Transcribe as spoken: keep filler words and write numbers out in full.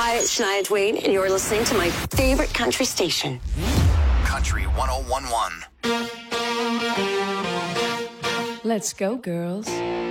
Hi, it's Shania Twain, and you're listening to my favorite country station. Country ten eleven. Let's go, girls.